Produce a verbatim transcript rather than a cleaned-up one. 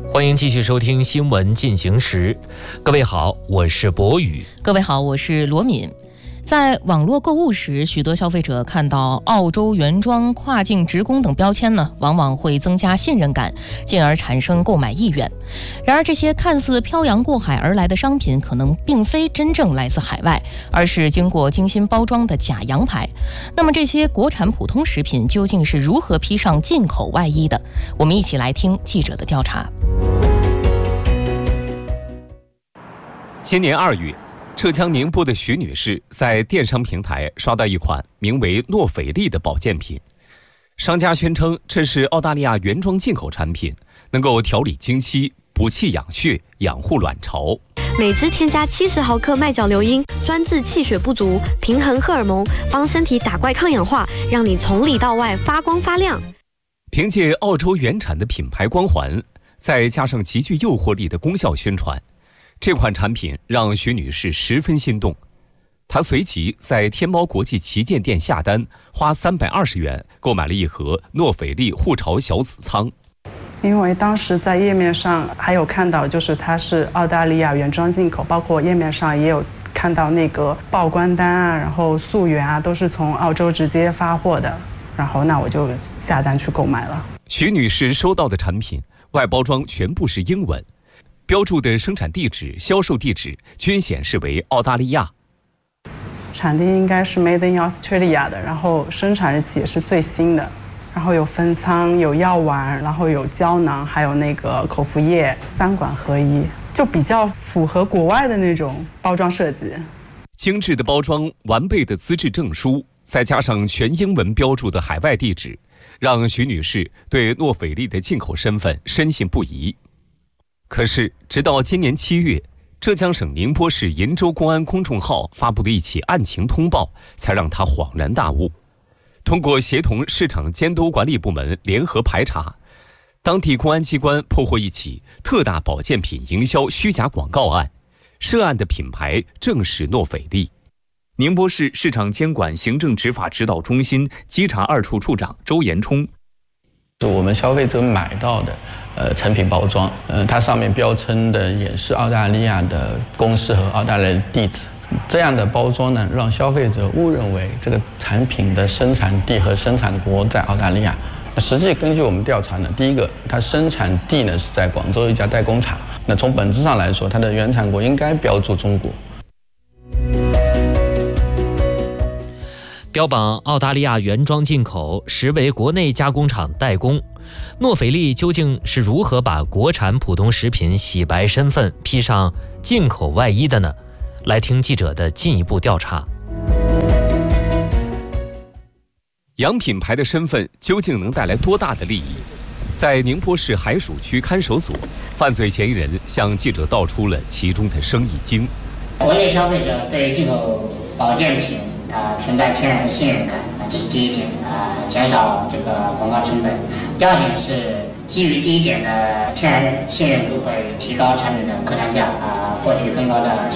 欢迎继续收听新闻进行时。各位好，我是博宇。 各位好，我是罗敏。在网络购物时，许多消费者看到澳洲原装、跨境直供等标签呢，往往会增加信任感，进而产生购买意愿。然而，这些看似漂洋过海而来的商品，可能并非真正来自海外，而是经过精心包装的假洋牌。那么，这些国产普通食品究竟是如何披上进口外衣的？我们一起来听记者的调查。 今年二月，浙江宁波的徐女士在电商平台刷到一款名为诺斐丽的保健品，商家宣称这是澳大利亚原装进口产品，能够调理经期、补气养血、养护卵巢。 每支添加七十毫克麦角硫因，专治气血不足，平衡荷尔蒙，帮身体打怪抗氧化，让你从里到外发光发亮。 凭借澳洲原产的品牌光环，再加上极具诱惑力的功效宣传，这款产品让徐女士十分心动。她随即在天猫国际旗舰店下单，花三百二十元购买了一盒诺斐丽护巢小紫仓。 因为当时在页面上还有看到，就是它是澳大利亚原装进口，包括页面上也有看到那个报关单啊，然后溯源啊，都是从澳洲直接发货的。然后那我就下单去购买了。 徐女士收到的产品外包装全部是英文，标注的生产地址、销售地址均显示为澳大利亚。 产地应该是 Made in Australia 的，然后生产日期也是最新的。然后有分仓、有药丸，然后有胶囊，还有那个口服液，三管合一，就比较符合国外的那种包装设计。 精致的包装、完备的资质证书，再加上全英文标注的海外地址，让徐女士对诺斐丽的进口身份深信不疑。可是，直到今年七月，浙江省宁波市鄞州公安公众号发布的一起案情通报，才让他恍然大悟。通过协同市场监督管理部门联合排查，当地公安机关破获一起特大保健品营销虚假广告案，涉案的品牌正是诺斐丽。宁波市市场监管行政执法指导中心稽查二处处长周延冲， 是我们消费者买到的呃产品包装，呃，它上面标称的也是澳大利亚的公司和澳大利亚的地址。这样的包装呢，让消费者误认为这个产品的生产地和生产国在澳大利亚。那实际根据我们调查呢，第一个，它生产地呢是在广州一家代工厂。那从本质上来说，它的原产国应该标注中国。 标榜澳大利亚原装进口，实为国内加工厂代工。诺斐丽究竟是如何把国产普通食品洗白身份，披上进口外衣的呢？来听记者的进一步调查。洋品牌的身份究竟能带来多大的利益？在宁波市海曙区看守所，犯罪嫌疑人向记者道出了其中的生意经。 国内消费者对进口保健品啊、呃、存在天然的信任感，啊、这是第一点啊、呃，减少这个广告成本。第二点是基于第一点的天然信任度会提高产品的客单价啊、呃，获取更高的